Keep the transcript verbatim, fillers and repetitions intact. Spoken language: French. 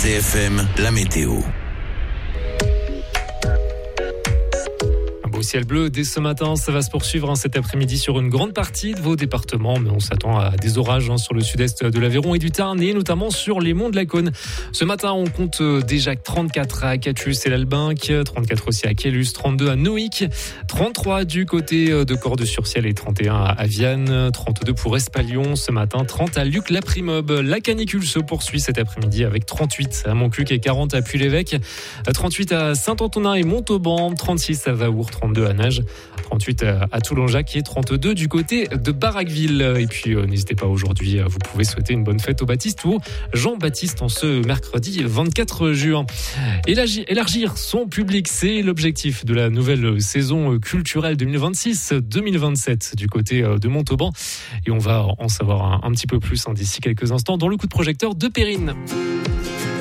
C F M, la météo. Au ciel bleu, dès ce matin, ça va se poursuivre hein, cet après-midi sur une grande partie de vos départements, mais on s'attend à des orages hein, sur le sud-est de l'Aveyron et du Tarn et notamment sur les monts de la Cône. Ce matin, on compte déjà trente-quatre à Catus et l'Albinque, trente-quatre aussi à Quélus, trente-deux à Noïc, trente-trois du côté de Cordes-sur-Ciel et trente et un à Vianne, trente-deux pour Espalion ce matin, trente à Luc-la-Primobe. La canicule se poursuit cet après-midi avec trente-huit à Montcuq et quarante à Puy-l'Évêque, trente-huit à Saint-Antonin et Montauban, trente-six à Vaour, trente-deux à Nages, trente-huit à Toulonjac et trente-deux du côté de Baraqueville. Et puis euh, n'hésitez pas aujourd'hui, vous pouvez souhaiter une bonne fête au Baptiste ou au Jean-Baptiste en ce mercredi vingt-quatre juin. Élargir, élargir son public, c'est l'objectif de la nouvelle saison culturelle deux mille vingt-six deux mille vingt-sept du côté de Montauban. Et on va en savoir un, un petit peu plus hein, d'ici quelques instants dans le coup de projecteur de Perrine.